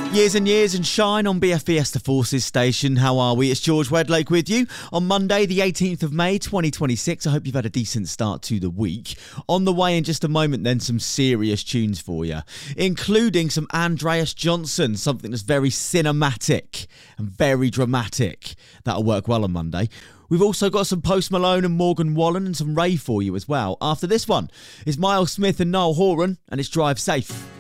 Years and years and shine on BFBS The Forces station. How are we? It's George Wedlake with you on Monday, the 18th of May, 2026. I hope you've had a decent start to the week. On the way in just a moment, then, some serious tunes for you, including some Andreas Johnson, something that's very cinematic and very dramatic. That'll work well on Monday. We've also got some Post Malone and Morgan Wallen and some Ray for you as well. After this one is Miles Smith and Niall Horan, and it's Drive Safe.